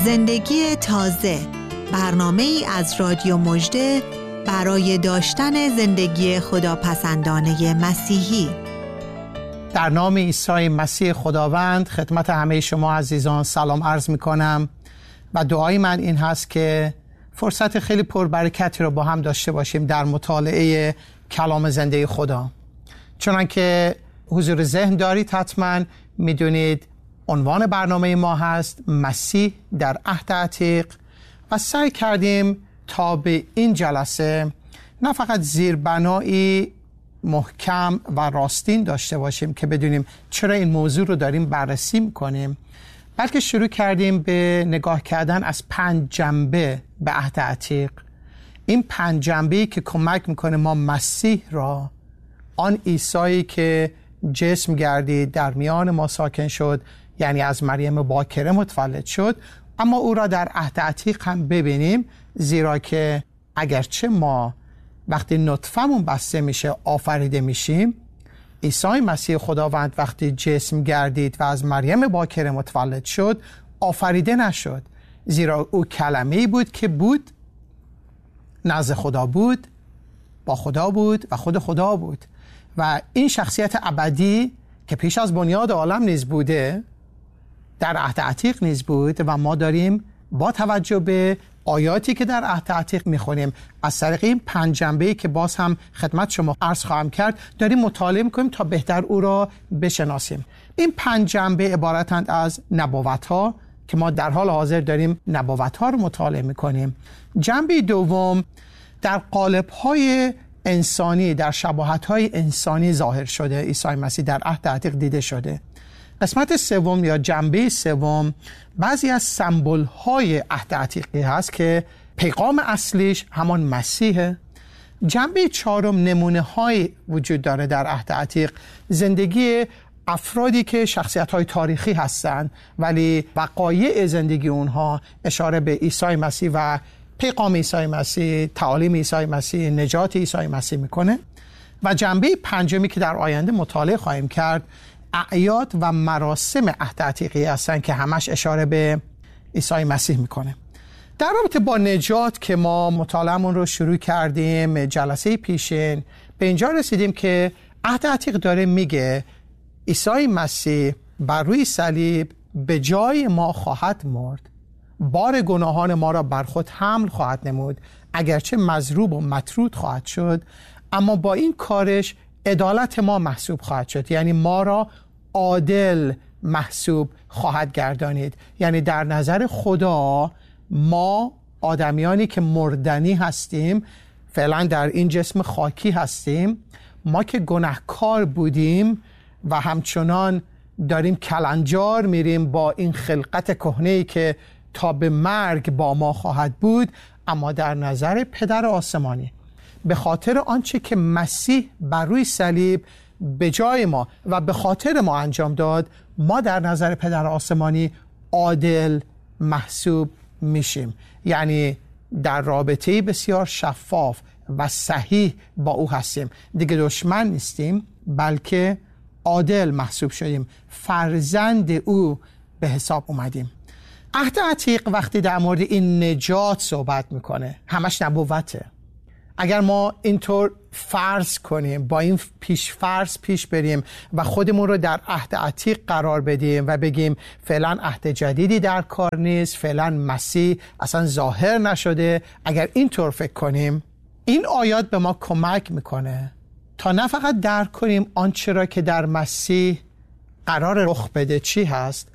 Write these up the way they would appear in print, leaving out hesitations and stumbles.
زندگی تازه، برنامه‌ای از رادیو مژده برای داشتن زندگی خداپسندانه مسیحی. در نام عیسی مسیح خداوند خدمت همه شما عزیزان سلام عرض می‌کنم و دعای من این هست که فرصت خیلی پربرکتی رو با هم داشته باشیم در مطالعه کلام زنده خدا. چنانکه حضور ذهن دارید حتما میدونید عنوان برنامه ما هست مسیح در عهد عتیق و سعی کردیم تا به این جلسه نه فقط زیربنایی محکم و راستین داشته باشیم که بدونیم چرا این موضوع رو داریم بررسی میکنیم، بلکه شروع کردیم به نگاه کردن از 5 جنبه به عهد عتیق. این 5 جنبه‌ای که کمک میکنه ما مسیح را، آن عیسی که جسم گردید در میان ما ساکن شد، یعنی از مریم باکره متولد شد، اما او را در عهد عتیق هم ببینیم، زیرا که اگرچه ما وقتی نطفمون بسته میشه آفریده میشیم، عیسی مسیح خداوند وقتی جسم گردید و از مریم باکره متولد شد آفریده نشد، زیرا او کلمه‌ای بود که بود، نزد خدا بود، با خدا بود و خود خدا بود و این شخصیت ابدی که پیش از بنیاد عالم نیز بوده در عهد عتیق نیز بود و ما داریم با توجه به آیاتی که در عهد عتیق میخونیم از طریق این 5 جنبه‌ای که باز هم خدمت شما عرض خواهم کرد داریم مطالعه میکنیم تا بهتر او را بشناسیم. این 5 جنبه عبارتند از نبوت‌ها که ما در حال حاضر داریم نبوت‌ها رو مطالعه میکنیم. جنبه دوم در قالب‌های انسانی، در شباهت‌های انسانی ظاهر شده، عیسی مسیح در عهد عتیق دیده شده. قسمت سوم یا جنبه سوم بعضی از سمبول‌های عهد عتیقی هست که پیغام اصلیش همان مسیحه. جنبه چهارم نمونه‌های وجود داره در عهد عتیق، زندگی افرادی که شخصیت‌های تاریخی هستند ولی وقایع زندگی اونها اشاره به عیسی مسیح و پیغام عیسی مسیح، تعالیم عیسی مسیح، نجات عیسی مسیح میکنه. و جنبه پنجمی که در آینده مطالعه خواهیم کرد اعیاد و مراسم عهد عتیقی هستند که همش اشاره به عیسی مسیح میکنه. در رابطه با نجات که ما مطالعه‌مون رو شروع کردیم جلسه پیشین، به اینجا رسیدیم که عهد عتیق داره میگه عیسی مسیح بر روی صلیب به جای ما خواهد مرد، بار گناهان ما را بر خود حمل خواهد نمود، اگرچه مضروب و مطرود خواهد شد، اما با این کارش عدالت ما محسوب خواهد شد، یعنی ما را عادل محسوب خواهد گردانید. یعنی در نظر خدا ما آدمیانی که مردنی هستیم، فعلا در این جسم خاکی هستیم، ما که گناهکار بودیم و همچنان داریم کلنجار میریم با این خلقت کهنه‌ای که تا به مرگ با ما خواهد بود، اما در نظر پدر آسمانی به خاطر آنچه که مسیح بر روی صلیب به جای ما و به خاطر ما انجام داد، ما در نظر پدر آسمانی عادل محسوب میشیم. یعنی در رابطه بسیار شفاف و صحیح با او هستیم، دیگه دشمن نیستیم بلکه عادل محسوب شدیم، فرزند او به حساب اومدیم. عهد عتیق وقتی در مورد این نجات صحبت میکنه همش نبوته. اگر ما اینطور فرض کنیم، با این فرض پیش بریم و خودمون رو در عهد عتیق قرار بدیم و بگیم فعلا عهد جدیدی در کار نیست، فعلا مسیح اصلا ظاهر نشده، اگر اینطور فکر کنیم، این آیات به ما کمک میکنه تا نه فقط درک کنیم آنچه را که در مسیح قرار رخ بده چی هست،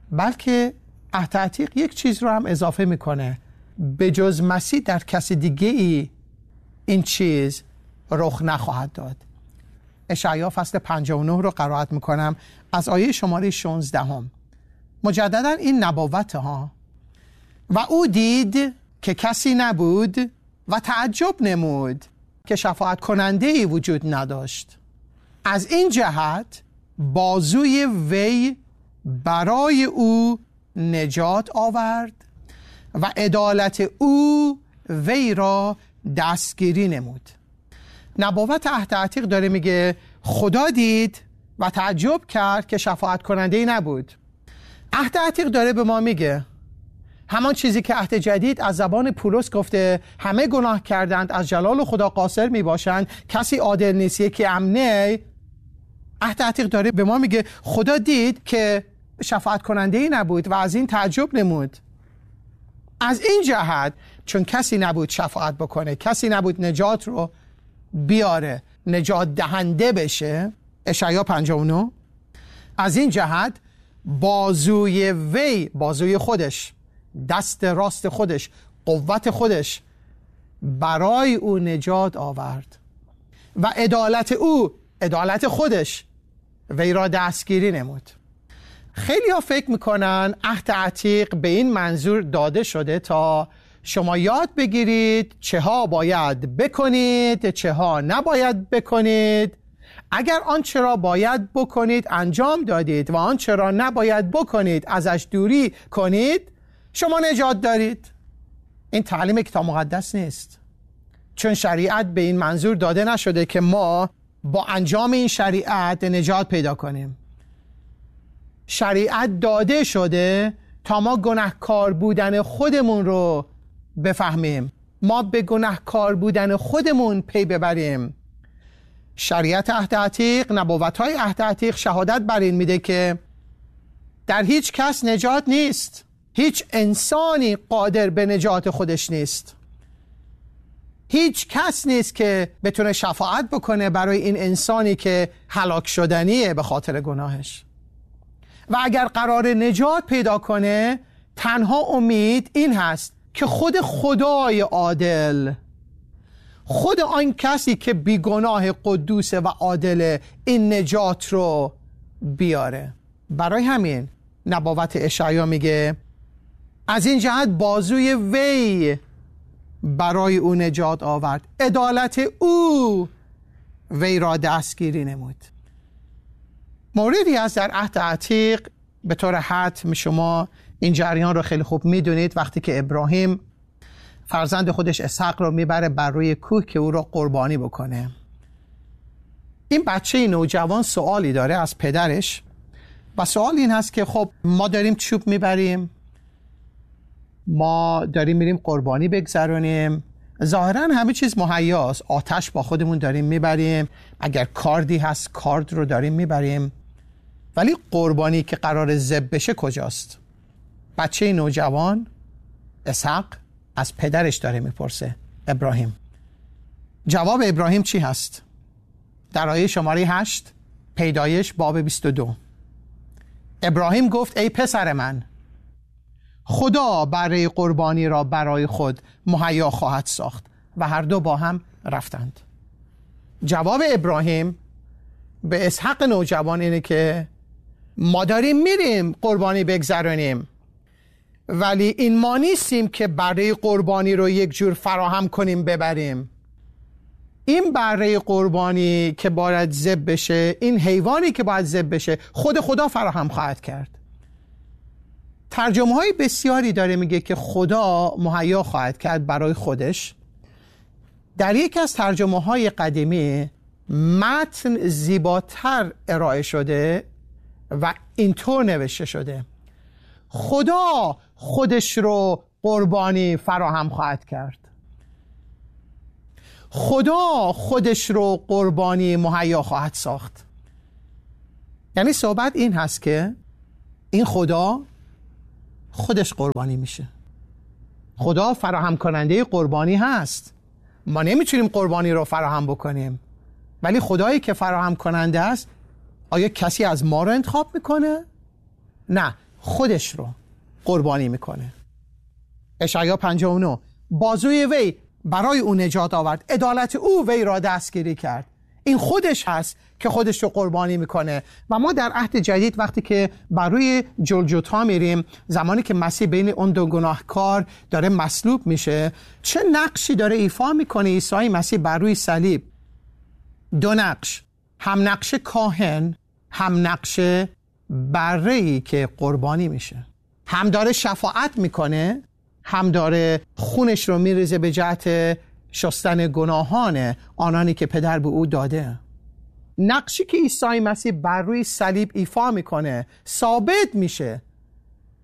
بلکه عهد عتیق یک چیز رو هم اضافه میکنه، به جز مسیح در کسی دیگه ای این چیز رخ نخواهد داد. اشعیا فصل 59 رو قرائت میکنم از آیه شماره 16. مجددا این نبوت ها: و او دید که کسی نبود و تعجب نمود که شفاعت کننده ای وجود نداشت، از این جهت بازوی وی برای او نجات آورد و عدالت او وی را دستگیری نمود. نبوت عهد عتیق داره میگه خدا دید و تعجب کرد که شفاعت کننده ای نبود. عهد عتیق داره به ما میگه همان چیزی که عهد جدید از زبان پولس گفته همه گناه کردند، از جلال خدا قاصر می باشند، کسی عادل نیست، یکی امنه. عهد عتیق داره به ما میگه خدا دید که شفاعت کننده ای نبود و از این تعجب نمود. از این جهت چون کسی نبود شفاعت بکنه، کسی نبود نجات رو بیاره، نجات دهنده بشه، اشعیا 59، از این جهت بازوی وی، بازوی خودش، دست راست خودش، قوت خودش برای او نجات آورد و عدالت او، عدالت خودش وی را دستگیری نمود. خیلی ها فکر میکنن عهد عتیق به این منظور داده شده تا شما یاد بگیرید چه ها باید بکنید، چه ها نباید بکنید. اگر آنچه را باید بکنید انجام دادید و آنچه را نباید بکنید ازش دوری کنید، شما نجات دارید. این تعلیم کتاب مقدس نیست، چون شریعت به این منظور داده نشده که ما با انجام این شریعت نجات پیدا کنیم. شریعت داده شده تا ما گناهکار بودن خودمون رو بفهمیم، ما به گناهکار بودن خودمون پی ببریم. شریعت عهد عتیق، نبوت‌های عهد عتیق شهادت بر این میده که در هیچ کس نجات نیست، هیچ انسانی قادر به نجات خودش نیست، هیچ کس نیست که بتونه شفاعت بکنه برای این انسانی که هلاک شدنیه به خاطر گناهش. و اگر قرار نجات پیدا کنه، تنها امید این هست که خود خدای عادل، خود آن کسی که بیگناه قدوسه و عادل، این نجات رو بیاره. برای همین نبوت اشعیا میگه از این جهت بازوی وی برای او نجات آورد، عدالت او وی را دستگیری نمود. موردی از در عهد عتیق به طور حتم شما این جریان رو خیلی خوب میدونید. وقتی که ابراهیم فرزند خودش اسحاق رو میبره بر روی کوه که او رو قربانی بکنه، این بچه نوجوان سوالی داره از پدرش و سوال این هست که خب ما داریم چوب میبریم، ما داریم میریم قربانی بگذرونیم، ظاهرا همه چیز مهیاست، آتش با خودمون داریم میبریم، اگر کاردی هست کارد رو داریم میبریم، ولی قربانی که قرار ذبح بشه کجاست؟ بچه نوجوان اسحاق از پدرش داره میپرسه، ابراهیم. جواب ابراهیم چی هست؟ در آیه شماره 8 پیدایش باب 22 ابراهیم گفت ای پسر من، خدا برای قربانی را برای خود مهیا خواهد ساخت. و هر دو با هم رفتند. جواب ابراهیم به اسحاق نوجوان اینه که ما داریم میریم قربانی بگذرونیم، ولی این ما نیستیم که برای قربانی رو یک جور فراهم کنیم ببریم. این برای قربانی که باید ذبح بشه، این حیوانی که باید ذبح بشه، خود خدا فراهم خواهد کرد. ترجمه های بسیاری داره میگه که خدا مهیا خواهد کرد برای خودش. در یکی از ترجمه های قدیمی متن زیباتر ارائه شده و اینطور نوشته شده: خدا خودش رو قربانی فراهم خواهد کرد. خدا خودش رو قربانی مهیا خواهد ساخت. یعنی صحبت این هست که این خدا خودش قربانی میشه. خدا فراهم کننده قربانی هست. ما نمیتونیم قربانی رو فراهم بکنیم، ولی خدایی که فراهم کننده است، آیا کسی از ما رو انتخاب میکنه؟ نه، خودش رو قربانی میکنه. اشعیا 59 بازوی وی برای او نجات آورد، عدالت او وی را دستگیری کرد. این خودش هست که خودش رو قربانی میکنه. و ما در عهد جدید وقتی که بر روی جلجتا میریم، زمانی که مسیح بین اون دو گناهکار داره مصلوب میشه، چه نقشی داره ایفا میکنه عیسی مسیح بر روی صلیب؟ دو نقش، هم نقش کاهن، هم نقش بره‌ای که قربانی میشه. هم داره شفاعت میکنه، هم داره خونش رو میریزه به جهت شستن گناهان آنانی که پدر به او داده. نقشی که عیسی مسیح بر روی صلیب ایفا میکنه ثابت میشه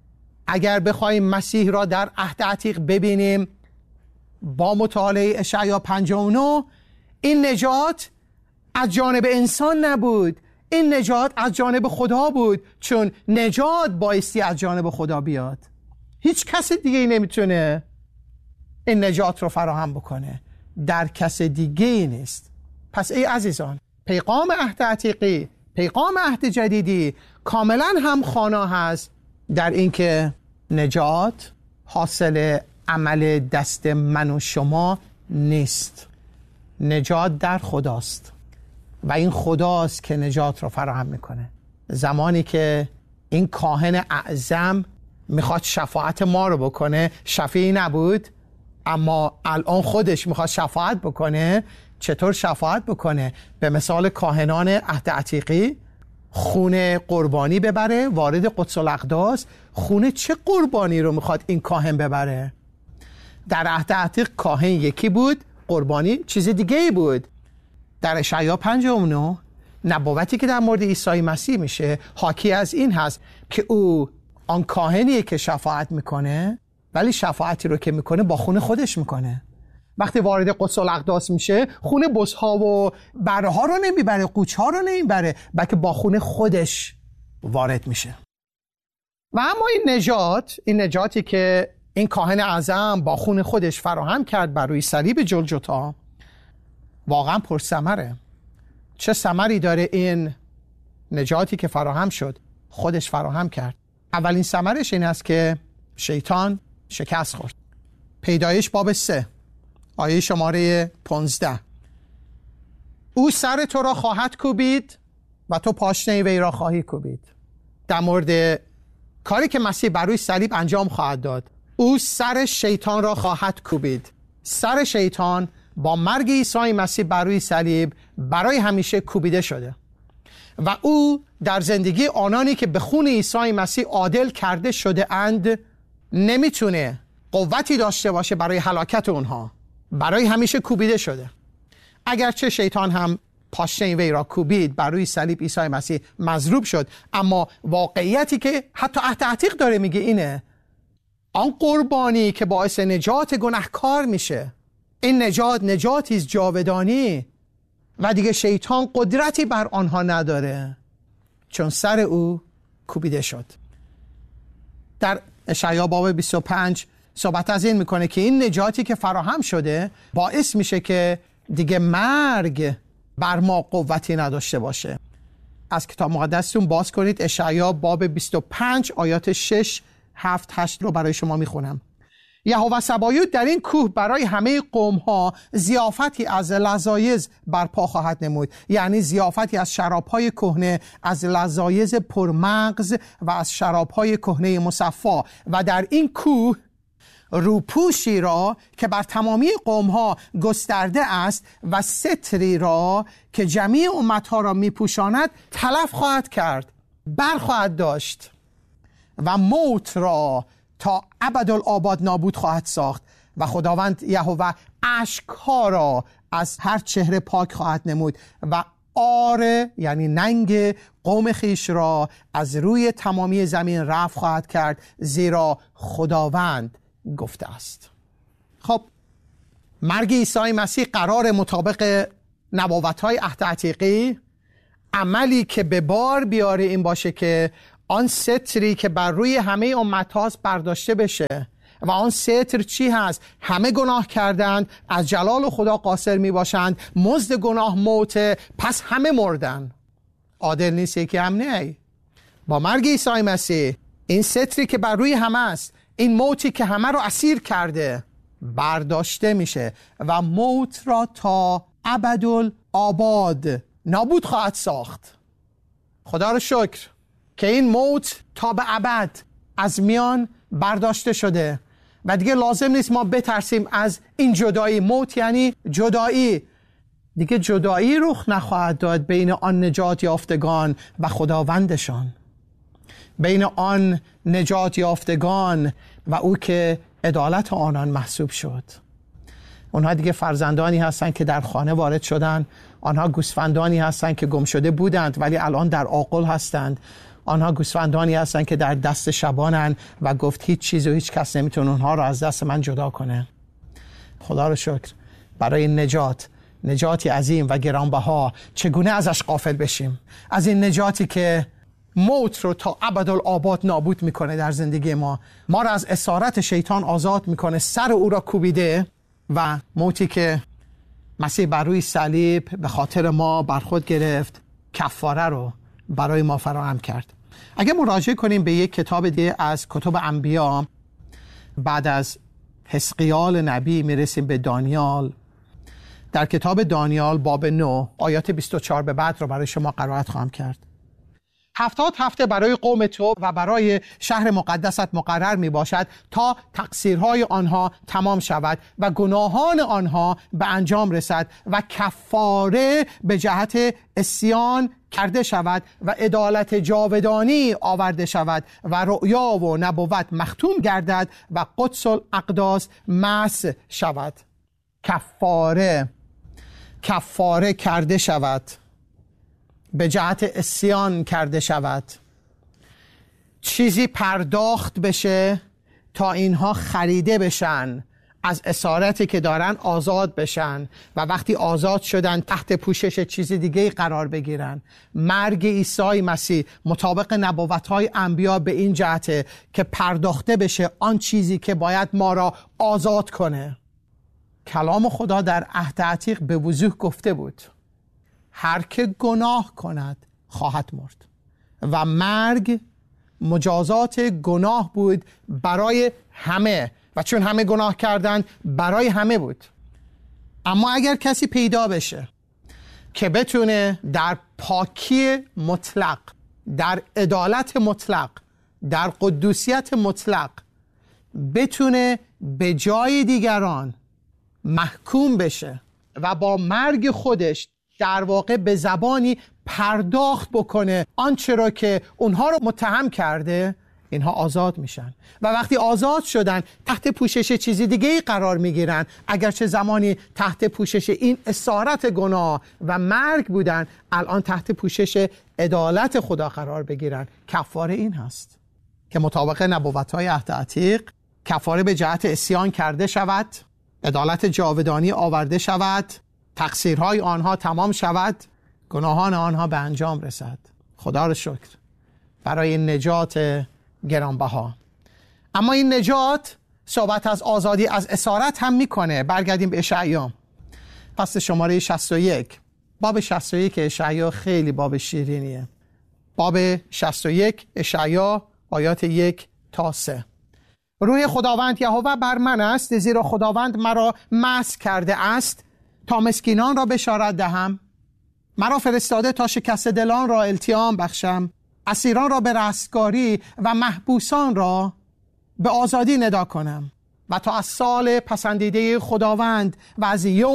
اگر بخوایم مسیح را در عهد عتیق ببینیم با مطالعه اشعیا 59، این نجات از جانب انسان نبود، این نجات از جانب خدا بود، چون نجات بایستی از جانب خدا بیاد. هیچ کس دیگه نمیتونه این نجات رو فراهم بکنه، در کس دیگه نیست. پس ای عزیزان، پیغام عهد عتیقی، پیغام عهد جدیدی کاملا همخوانا هست در اینکه نجات حاصل عمل دست من و شما نیست. نجات در خداست و این خداست که نجات رو فراهم میکنه. زمانی که این کاهن اعظم میخواد شفاعت ما رو بکنه، شفیعی نبود، اما الان خودش میخواد شفاعت بکنه. چطور شفاعت بکنه؟ به مثال کاهنان عهد عتیقی خون قربانی ببره وارد قدس الاقداس. خون چه قربانی رو میخواد این کاهن ببره؟ در عهد عتیق کاهن یکی بود، قربانی چیز دیگه ای بود. در اشعیا 59 نبوتی که در مورد عیسی مسیح میشه حاکی از این هست که او آن کاهنیه که شفاعت میکنه، ولی شفاعتی رو که میکنه با خون خودش میکنه. وقتی وارد قدس الاقداس میشه خون بزها و بره ها رو نمیبره، قوچ ها رو نمیبره، بلکه با خون خودش وارد میشه. و اما این نجاتی که این کاهن اعظم با خون خودش فراهم کرد بر روی صلیب جلجتا واقعا پرثمره. چه ثمری داره این نجاتی که فراهم شد خودش فراهم کرد؟ اولین ثمرش این است که شیطان شکست خورد. پیدایش باب 3 آیه شماره 15: او سر تو را خواهد کوبید و تو پاشنه وی را خواهی کوبید. در مورد کاری که مسیح بر روی صلیب انجام خواهد داد، او سر شیطان را خواهد کوبید. سر شیطان با مرگ عیسی مسیح بر روی صلیب برای همیشه کوبیده شده و او در زندگی آنانی که به خون عیسی مسیح عادل کرده شده اند نمیتونه قوتی داشته باشه برای هلاکت اونها. برای همیشه کوبیده شده. اگرچه شیطان هم پاشنه وی را کوبید، بر روی صلیب عیسی مسیح مضروب شد، اما واقعیتی که حتی عهد عتیق داره میگه اینه: آن قربانی که باعث نجات گناهکار میشه، این نجاتی است جاودانی و دیگه شیطان قدرتی بر آنها نداره، چون سر او کوبیده شد. در اشعیا باب 25 صحبت از این میکنه که این نجاتی که فراهم شده باعث میشه که دیگه مرگ بر ما قوتی نداشته باشه. از کتاب مقدستون باز کنید اشعیا باب 25 آیات 6 7 8 رو برای شما میخونم. یهوه سبایوت در این کوه برای همه قوم ها ضیافتی از لذایز برپا خواهد نمود، یعنی ضیافتی از شرابهای کهنه، از لذایز پرمغز و از شرابهای کهنه مصفا. و در این کوه روپوشی را که بر تمامی قوم ها گسترده است و ستری را که جمیع امتها را میپوشاند تلف خواهد کرد، برخواهد داشت، و موت را تا ابدالآباد نابود خواهد ساخت. و خداوند یهوه اشک‌ها را از هر چهره پاک خواهد نمود و آره یعنی ننگ قوم خیش را از روی تمامی زمین رفع خواهد کرد، زیرا خداوند گفته است. خب مرگ عیسی مسیح قرار مطابق نبوت‌های عهد عتیقی عملی که به بار بیاره این باشه که آن ستری که بر روی همه امت هاست برداشته بشه. و آن ستر چی هست؟ همه گناه کردند، از جلال خدا قاصر می باشند، مزد گناه موته، پس همه مردن. عادل نیست یکی هم نه. با مرگ عیسی مسیح این ستری که بر روی همه است، این موتی که همه رو اسیر کرده برداشته میشه و موت را تا ابدالآباد نابود خواهد ساخت. خدا رو شکر که این موت تا به ابد از میان برداشته شده و دیگه لازم نیست ما بترسیم از این جدایی. موت یعنی جدایی. دیگه جدایی رخ نخواهد داد بین آن نجات یافتگان و خداوندشان، بین آن نجات یافتگان و او که عدالت آنان محسوب شد. اونها دیگه فرزندانی هستن که در خانه وارد شدن، آنها گوسفندانی هستن که گم شده بودند ولی الان در آغل هستند. آنها گوسفندانی هستند که در دست شبانن و گفت هیچ چیز و هیچ کس نمیتونه اونها رو از دست من جدا کنه. خدا رو شکر برای این نجاتی عظیم و گرانبها. چگونه ازش غافل بشیم؟ از این نجاتی که موت رو تا ابدالآباد نابود میکنه در زندگی ما رو از اسارت شیطان آزاد میکنه، سر او را کوبیده، و موتی که مسیح بر روی صلیب به خاطر ما بر خود گرفت، کفاره رو برای ما فراهم کرد. اگه مراجعه کنیم به یک کتاب دیگه از کتب انبیا، بعد از حزقیال نبی میرسیم به دانیال. در کتاب دانیال باب 9 آیات 24 به بعد رو برای شما قرائت خواهم کرد. 70 هفته برای قوم تو و برای شهر مقدست مقرر می باشد تا تقصیرهای آنها تمام شود و گناهان آنها به انجام رسد و کفاره به جهت عصیان کرده شود و عدالت جاودانی آورده شود و رؤیا و نبوت مختوم گردد و قدس الاقداس مسح شود. کفاره کرده شود، به جهت عصیان کرده شود، چیزی پرداخت بشه تا اینها خریده بشن، از اسارتی که دارن آزاد بشن و وقتی آزاد شدن تحت پوشش چیز دیگه قرار بگیرن. مرگ عیسی مسیح مطابق نبوت‌های انبیا به این جهته که پرداخته بشه آن چیزی که باید ما را آزاد کنه. کلام خدا در عهد عتیق به وضوح گفته بود هر که گناه کند خواهد مرد، و مرگ مجازات گناه بود برای همه، و چون همه گناه کردن برای همه بود. اما اگر کسی پیدا بشه که بتونه در پاکی مطلق، در عدالت مطلق، در قدوسیت مطلق بتونه به جای دیگران محکوم بشه و با مرگ خودش در واقع به زبانی پرداخت بکنه آنچه را که اونها رو متهم کرده، اینها آزاد میشن. و وقتی آزاد شدن تحت پوشش چیزی دیگه قرار میگیرن، اگرچه زمانی تحت پوشش این اسارت گناه و مرگ بودن، الان تحت پوشش عدالت خدا قرار بگیرن. کفاره این هست که مطابق نبوت‌های عهد عتیق کفاره به جهت عصیان کرده شود، عدالت جاودانی آورده شود، تقصیرهای آنها تمام شود، گناهان آنها به انجام رسد. خدا را شکر برای این نجات گرانبها. اما این نجات صحبت از آزادی از اسارت هم میکنه. برگردیم به اشعیا فصل شماره 61. باب 61 اشعیا خیلی باب شیرینیه. باب 61 اشعیا آیات 1 تا 3. روح خداوند یهوه بر من است، زیرا خداوند مرا مسح کرده است تا مسکینان را بشارت دهم. مرا فرستاده تا شکسته دلان را التیام بخشم، اسیران را به رستگاری و محبوسان را به آزادی ندا کنم، و تا از سال پسندیده خداوند و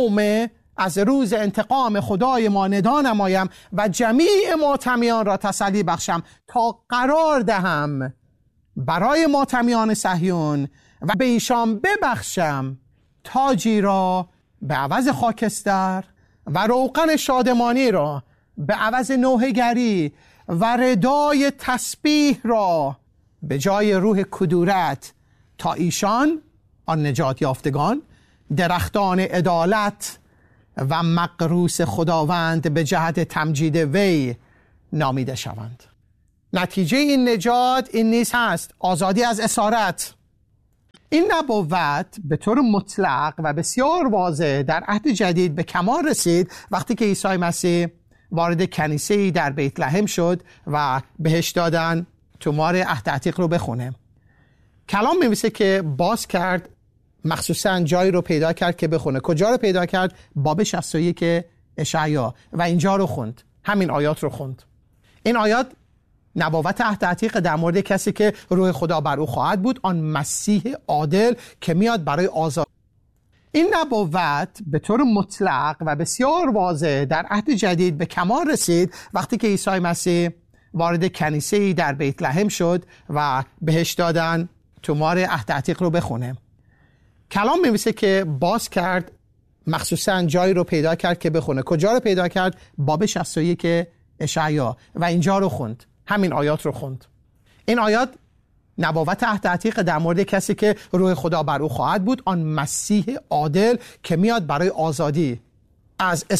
از روز انتقام خدای ما ندا نمایم و جمیع ماتمیان را تسلی بخشم، تا قرار دهم برای ماتمیان صهیون و به ایشان ببخشم تاجی را به عوض خاکستر و روغن شادمانی را به عوض نوحه‌گری و ردای تسبیح را به جای روح کدورت، تا ایشان آن نجات یافتگان درختان عدالت و مقروس خداوند به جهت تمجید وی نامیده شوند. نتیجه این نجات این نیز هست، آزادی از اسارت. این نبوت به طور مطلق و بسیار واضح در عهد جدید به کمال رسید وقتی که عیسی مسیح وارد کنیسه‌ای در بیت لحم شد و بهش دادن تومار عهد عتیق رو بخونه. کلام می‌نویسه که باز کرد، مخصوصا جایی رو پیدا کرد که بخونه. کجا رو پیدا کرد؟ باب 61 اشعیا، و اینجا رو خوند، همین آیات رو خوند. این آیات نبوت عهد عتیق در مورد کسی که روح خدا بر او خواهد بود، آن مسیح عادل که میاد برای آزاد. این نبوت به طور مطلق و بسیار واضح در عهد جدید به کمال رسید وقتی که عیسی مسیح وارد کنیسه‌ای در بیت لحم شد و بهش دادن تومار عهد عتیق رو بخونه. کلام می‌نویسه که باز کرد، مخصوصا جایی رو پیدا کرد که بخونه. کجا رو پیدا کرد؟ باب 61 اشعیا، و اینجا رو خوند، همین آیات رو خوند. این آیات نبوت عهد عتیق در مورد کسی که روح خدا بر او خواهد بود، آن مسیح عادل که میاد برای آزادی از